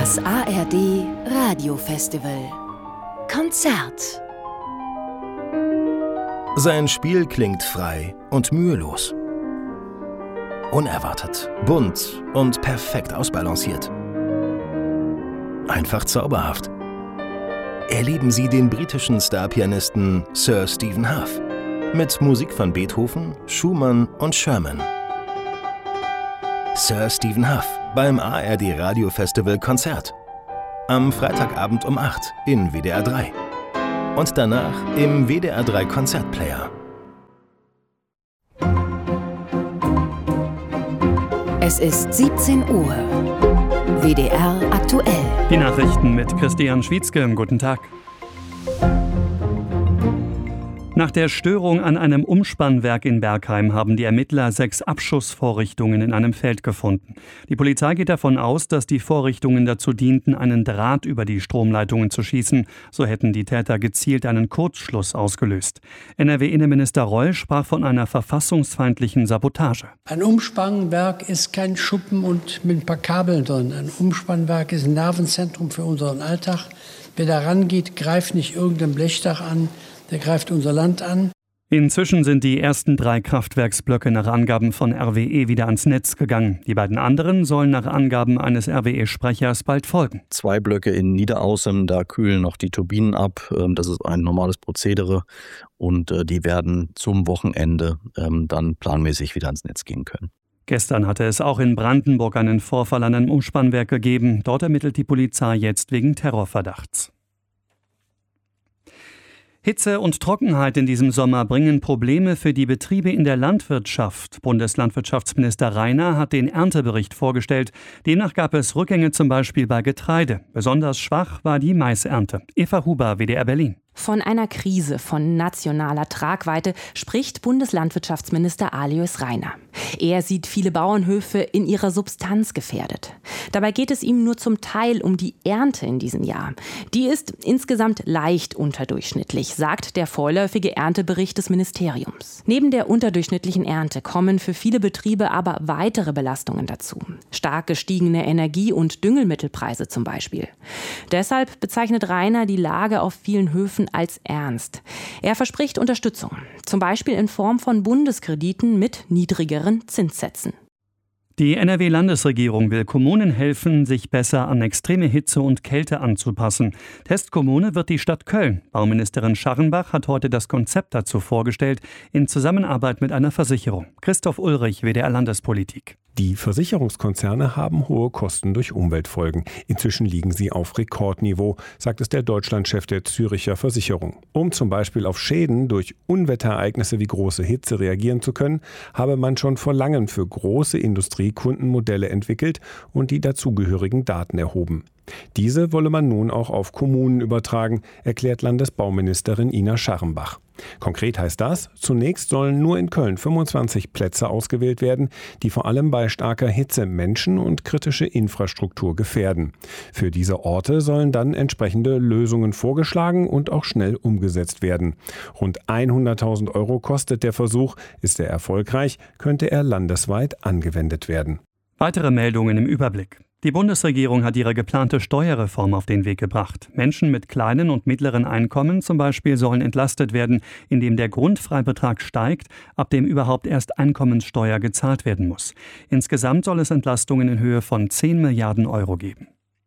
Das ARD Radiofestival Konzert. Sein Spiel klingt frei und mühelos. Unerwartet, bunt und perfekt ausbalanciert. Einfach zauberhaft. Erleben Sie den britischen Starpianisten Sir Stephen Hough mit Musik von Beethoven, Schumann und Sherman. Sir Stephen Hough beim ARD Radiofestival Konzert. Am Freitagabend um 8 in WDR 3. Und danach im WDR 3 Konzertplayer. Es ist 17 Uhr. WDR aktuell. Die Nachrichten mit Christian Schwietzke. Guten Tag. Nach der Störung an einem Umspannwerk in Bergheim haben die Ermittler 6 Abschussvorrichtungen in einem Feld gefunden. Die Polizei geht davon aus, dass die Vorrichtungen dazu dienten, einen Draht über die Stromleitungen zu schießen. So hätten die Täter gezielt einen Kurzschluss ausgelöst. NRW-Innenminister Reul sprach von einer verfassungsfeindlichen Sabotage. Ein Umspannwerk ist kein Schuppen und mit ein paar Kabeln drin. Ein Umspannwerk ist ein Nervenzentrum für unseren Alltag. Wer da rangeht, greift nicht irgendein Blechdach an. Der greift unser Land an. Inzwischen sind die ersten 3 Kraftwerksblöcke nach Angaben von RWE wieder ans Netz gegangen. Die beiden anderen sollen nach Angaben eines RWE-Sprechers bald folgen. 2 Blöcke in Niederaußem, da kühlen noch die Turbinen ab. Das ist ein normales Prozedere und die werden zum Wochenende dann planmäßig wieder ans Netz gehen können. Gestern hatte es auch in Brandenburg einen Vorfall an einem Umspannwerk gegeben. Dort ermittelt die Polizei jetzt wegen Terrorverdachts. Hitze und Trockenheit in diesem Sommer bringen Probleme für die Betriebe in der Landwirtschaft. Bundeslandwirtschaftsminister Rainer hat den Erntebericht vorgestellt. Demnach gab es Rückgänge zum Beispiel bei Getreide. Besonders schwach war die Maisernte. Eva Huber, WDR Berlin. Von einer Krise von nationaler Tragweite spricht Bundeslandwirtschaftsminister Alois Rainer. Er sieht viele Bauernhöfe in ihrer Substanz gefährdet. Dabei geht es ihm nur zum Teil um die Ernte in diesem Jahr. Die ist insgesamt leicht unterdurchschnittlich, sagt der vorläufige Erntebericht des Ministeriums. Neben der unterdurchschnittlichen Ernte kommen für viele Betriebe aber weitere Belastungen dazu. Stark gestiegene Energie- und Düngemittelpreise zum Beispiel. Deshalb bezeichnet Rainer die Lage auf vielen Höfen als ernst. Er verspricht Unterstützung, zum Beispiel in Form von Bundeskrediten mit niedrigeren Zinssätzen. Die NRW-Landesregierung will Kommunen helfen, sich besser an extreme Hitze und Kälte anzupassen. Testkommune wird die Stadt Köln. Bauministerin Scharrenbach hat heute das Konzept dazu vorgestellt, in Zusammenarbeit mit einer Versicherung. Christoph Ulrich, WDR Landespolitik. Die Versicherungskonzerne haben hohe Kosten durch Umweltfolgen. Inzwischen liegen sie auf Rekordniveau, sagt es der Deutschlandchef der Züricher Versicherung. Um zum Beispiel auf Schäden durch Unwetterereignisse wie große Hitze reagieren zu können, habe man schon vor langem für große Industriekunden Modelle entwickelt und die dazugehörigen Daten erhoben. Diese wolle man nun auch auf Kommunen übertragen, erklärt Landesbauministerin Ina Scharrenbach. Konkret heißt das, zunächst sollen nur in Köln 25 Plätze ausgewählt werden, die vor allem bei starker Hitze Menschen und kritische Infrastruktur gefährden. Für diese Orte sollen dann entsprechende Lösungen vorgeschlagen und auch schnell umgesetzt werden. Rund 100.000 € kostet der Versuch. Ist er erfolgreich, könnte er landesweit angewendet werden. Weitere Meldungen im Überblick. Die Bundesregierung hat ihre geplante Steuerreform auf den Weg gebracht. Menschen mit kleinen und mittleren Einkommen zum Beispiel sollen entlastet werden, indem der Grundfreibetrag steigt, ab dem überhaupt erst Einkommenssteuer gezahlt werden muss. Insgesamt soll es Entlastungen in Höhe von 10 Milliarden € geben.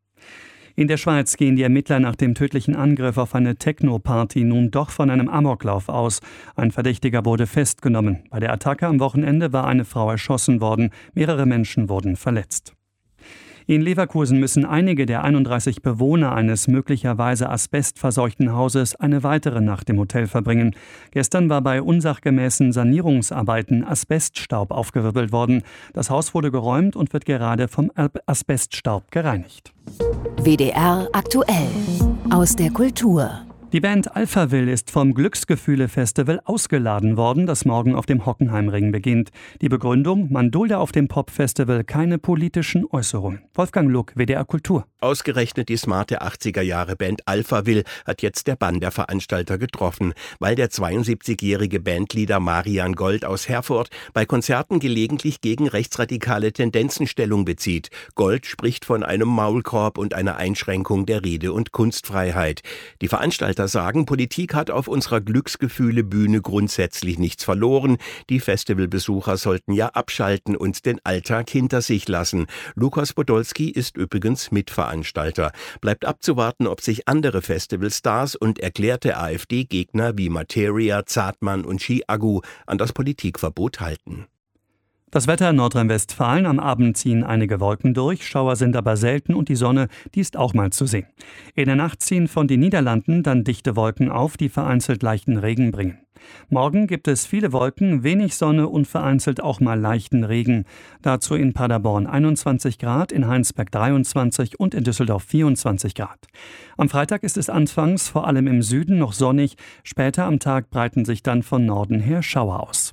In der Schweiz gehen die Ermittler nach dem tödlichen Angriff auf eine Techno-Party nun doch von einem Amoklauf aus. Ein Verdächtiger wurde festgenommen. Bei der Attacke am Wochenende war eine Frau erschossen worden. Mehrere Menschen wurden verletzt. In Leverkusen müssen einige der 31 Bewohner eines möglicherweise asbestverseuchten Hauses eine weitere Nacht im Hotel verbringen. Gestern war bei unsachgemäßen Sanierungsarbeiten Asbeststaub aufgewirbelt worden. Das Haus wurde geräumt und wird gerade vom Asbeststaub gereinigt. WDR aktuell. Aus der Kultur. Die Band Alphaville ist vom Glücksgefühle-Festival ausgeladen worden, das morgen auf dem Hockenheimring beginnt. Die Begründung: man dulde auf dem Pop-Festival keine politischen Äußerungen. Wolfgang Luck, WDR Kultur. Ausgerechnet die smarte 80er-Jahre-Band Alphaville hat jetzt der Bann der Veranstalter getroffen, weil der 72-jährige Bandleader Marian Gold aus Herford bei Konzerten gelegentlich gegen rechtsradikale Tendenzen Stellung bezieht. Gold spricht von einem Maulkorb und einer Einschränkung der Rede- und Kunstfreiheit. Die Veranstalter sagen, Politik hat auf unserer Glücksgefühle-Bühne grundsätzlich nichts verloren. Die Festivalbesucher sollten ja abschalten und den Alltag hinter sich lassen. Lukas Podolski ist übrigens Mitveranstalter. Bleibt abzuwarten, ob sich andere Festivalstars und erklärte AfD-Gegner wie Materia, Zartmann und Chiagu an das Politikverbot halten. Das Wetter in Nordrhein-Westfalen: am Abend ziehen einige Wolken durch, Schauer sind aber selten und die Sonne, die ist auch mal zu sehen. In der Nacht ziehen von den Niederlanden dann dichte Wolken auf, die vereinzelt leichten Regen bringen. Morgen gibt es viele Wolken, wenig Sonne und vereinzelt auch mal leichten Regen. Dazu in Paderborn 21 Grad, in Heinsberg 23 und in Düsseldorf 24 Grad. Am Freitag ist es anfangs vor allem im Süden noch sonnig, später am Tag breiten sich dann von Norden her Schauer aus.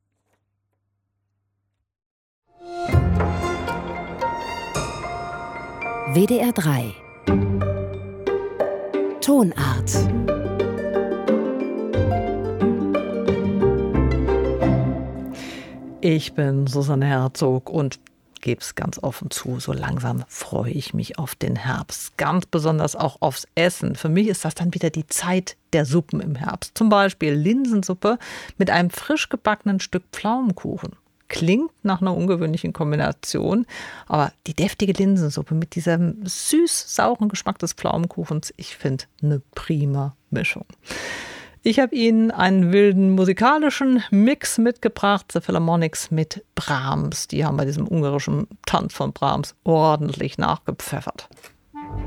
WDR 3 Tonart. Ich bin Susanne Herzog und gebe es ganz offen zu, so langsam freue ich mich auf den Herbst. Ganz besonders auch aufs Essen. Für mich ist das dann wieder die Zeit der Suppen im Herbst. Zum Beispiel Linsensuppe mit einem frisch gebackenen Stück Pflaumenkuchen. Klingt nach einer ungewöhnlichen Kombination, aber die deftige Linsensuppe mit diesem süß-sauren Geschmack des Pflaumenkuchens, ich finde eine prima Mischung. Ich habe Ihnen einen wilden musikalischen Mix mitgebracht, The Philharmonics mit Brahms. Die haben bei diesem ungarischen Tanz von Brahms ordentlich nachgepfeffert.